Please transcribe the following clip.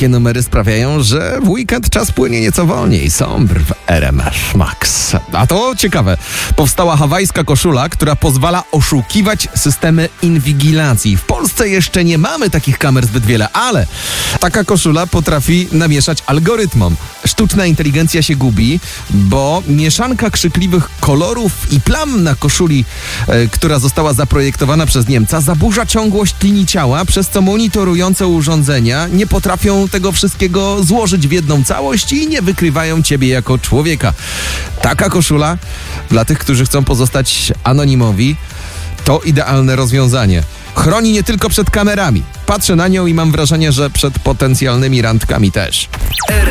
takie numery sprawiają, że w weekend czas płynie nieco wolniej. Sombr w RMF Max. A to ciekawe. Powstała hawajska koszula, która pozwala oszukiwać systemy inwigilacji. W Polsce jeszcze nie mamy takich kamer zbyt wiele, ale taka koszula potrafi namieszać algorytmom. Sztuczna inteligencja się gubi, bo mieszanka krzykliwych kolorów i plam na koszuli, która została zaprojektowana przez Niemca, zaburza ciągłość linii ciała, przez co monitorujące urządzenia nie potrafią tego wszystkiego złożyć w jedną całość i nie wykrywają ciebie jako człowieka. Taka koszula dla tych, którzy chcą pozostać anonimowi, to idealne rozwiązanie. Chroni nie tylko przed kamerami. Patrzę na nią i mam wrażenie, że przed potencjalnymi randkami też.